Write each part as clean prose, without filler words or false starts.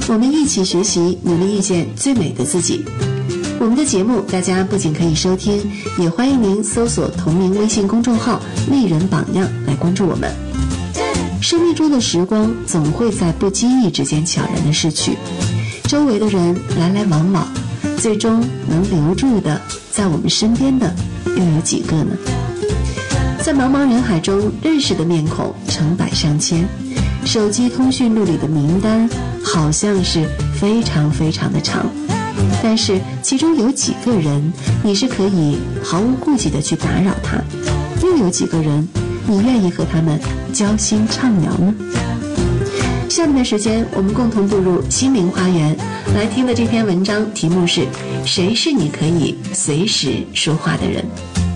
我们一起学习，努力遇见最美的自己。我们的节目大家不仅可以收听，也欢迎您搜索同名微信公众号丽人榜样来关注我们。生命中的时光总会在不经意之间悄然的逝去，周围的人来来往往，最终能留住的在我们身边的又有几个呢？在茫茫人海中认识的面孔成百上千，手机通讯录里的名单好像是非常非常的长，但是其中有几个人你是可以毫无顾忌的去打扰他，又有几个人你愿意和他们交心畅聊呢？下面的时间我们共同步入心灵花园，来听的这篇文章题目是谁是你可以随时说话的人。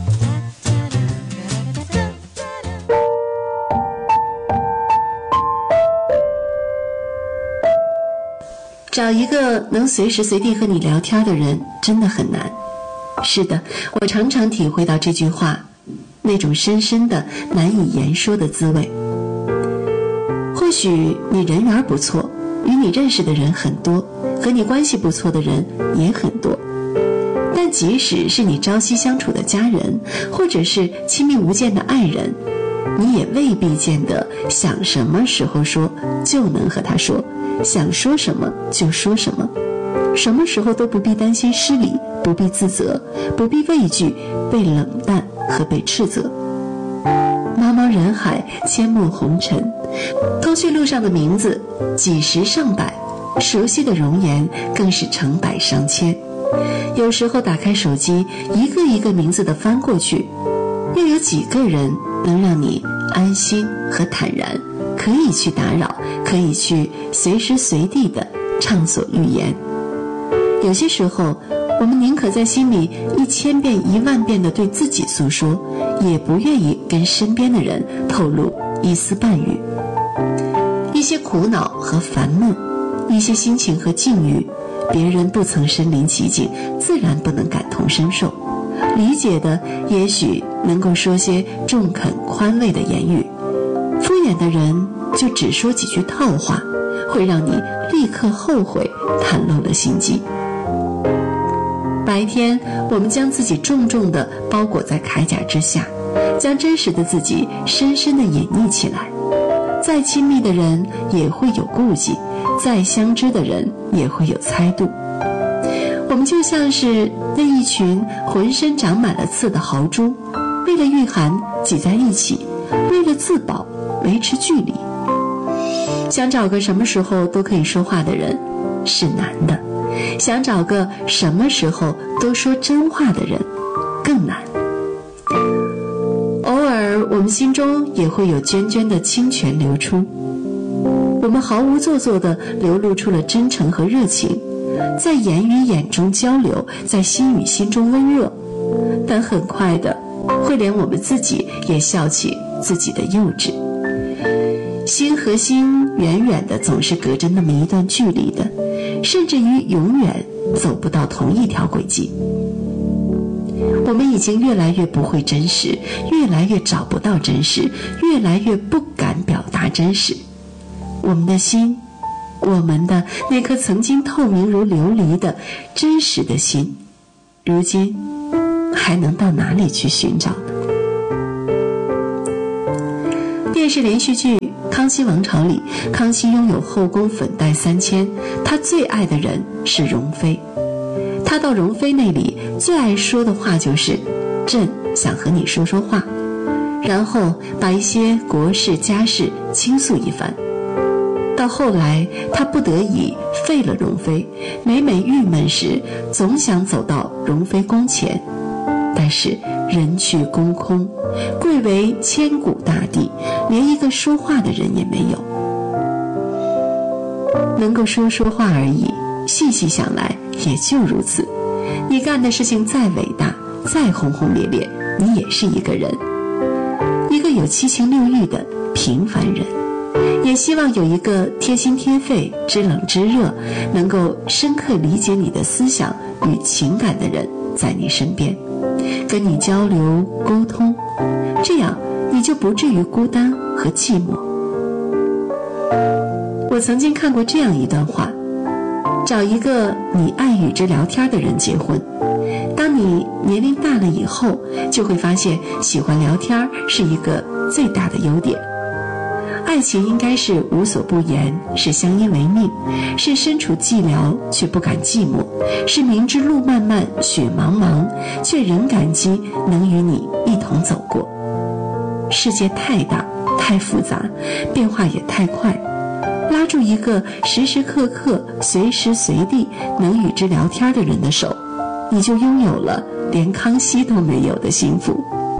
找一个能随时随地和你聊天的人真的很难。是的，我常常体会到这句话那种深深的难以言说的滋味。或许你人缘不错，与你认识的人很多，和你关系不错的人也很多，但即使是你朝夕相处的家人，或者是亲密无间的爱人，你也未必见得想什么时候说就能和他说，想说什么就说什么，什么时候都不必担心失礼，不必自责，不必畏惧被冷淡和被斥责。茫茫人海，阡陌红尘，通讯录上的名字几十上百，熟悉的容颜更是成百上千。有时候打开手机，一个一个名字的翻过去，又有几个人能让你安心和坦然，可以去打扰，可以去随时随地的畅所欲言。有些时候我们宁可在心里1000遍10000遍的对自己诉说，也不愿意跟身边的人透露一丝半语。一些苦恼和烦闷，一些心情和境遇，别人不曾身临其境，自然不能感同身受。理解的也许能够说些中肯宽慰的言语，敷衍的人就只说几句套话，会让你立刻后悔袒露了心机。白天我们将自己重重地包裹在铠甲之下，将真实的自己深深地隐匿起来。再亲密的人也会有顾忌，再相知的人也会有猜度。我们就像是那一群浑身长满了刺的豪猪，为了御寒挤在一起，为了自保维持距离。想找个什么时候都可以说话的人是难的，想找个什么时候都说真话的人更难。偶尔我们心中也会有涓涓的清泉流出，我们毫无做作地流露出了真诚和热情，在言语眼中交流，在心与心中温热，但很快的会连我们自己也笑起自己的幼稚。心和心远远的总是隔着那么一段距离的，甚至于永远走不到同一条轨迹。我们已经越来越不会真实，越来越找不到真实，越来越不敢表达真实。我们的心，我们的那颗曾经透明如琉璃的真实的心，如今还能到哪里去寻找呢？电视连续剧《康熙王朝》里，康熙拥有后宫粉黛3000，他最爱的人是容妃。他到容妃那里最爱说的话就是朕想和你说说话，然后把一些国事家事倾诉一番。到后来他不得已废了容妃，每郁闷时总想走到容妃宫前，但是人去宫空，贵为千古大帝，连一个说话的人也没有。能够说说话而已，细细想来也就如此。你干的事情再伟大，再轰轰烈烈，你也是一个人，一个有七情六欲的平凡人。也希望有一个贴心贴肺、知冷知热，能够深刻理解你的思想与情感的人在你身边，跟你交流沟通，这样你就不至于孤单和寂寞。我曾经看过这样一段话， 找一个你爱与之聊天的人结婚。当你年龄大了以后，就会发现喜欢聊天是一个最大的优点。爱情应该是无所不言，是相依为命，是身处寂寥却不感寂寞，是明知路漫漫雪茫茫，却仍感激能与你一同走过。世界太大太复杂，变化也太快，拉住一个时时刻刻随时随地能与之聊天的人的手，你就拥有了连康熙都没有的幸福。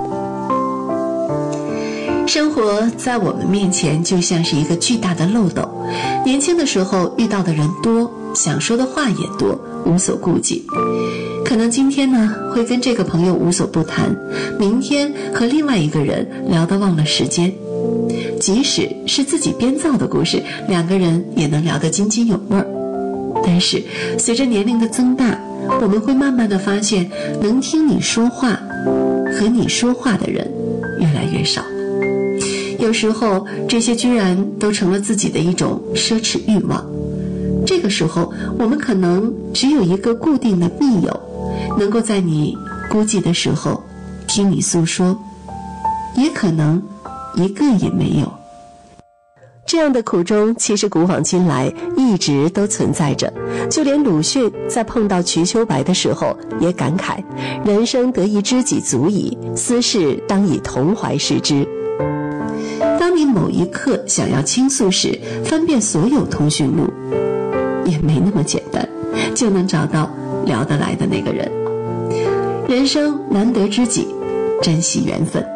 生活在我们面前就像是一个巨大的漏斗，年轻的时候遇到的人多，想说的话也多，无所顾忌。可能今天呢会跟这个朋友无所不谈，明天和另外一个人聊得忘了时间。即使是自己编造的故事，两个人也能聊得津津有味儿。但是随着年龄的增大，我们会慢慢的发现，能听你说话和你说话的人越来越少。有时候这些居然都成了自己的一种奢侈欲望。这个时候我们可能只有一个固定的密友，能够在你孤寂的时候听你诉说，也可能一个也没有。这样的苦衷其实古往今来一直都存在着，就连鲁迅在碰到瞿秋白的时候也感慨，人生得一知己足矣，斯事当以同怀视之。当你某一刻想要倾诉时，翻遍所有通讯录也没那么简单，就能找到聊得来的那个人。人生难得知己，珍惜缘分。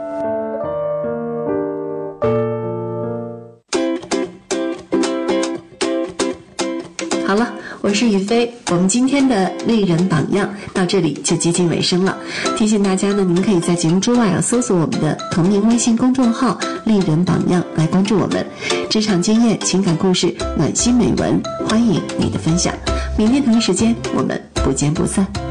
好了，我是雨飞，我们今天的丽人榜样到这里就接近尾声了。提醒大家呢，您可以在节目之外搜索我们的同名微信公众号丽人榜样来关注我们，职场经验、情感故事、暖心美文，欢迎你的分享。明天同一时间我们不见不散。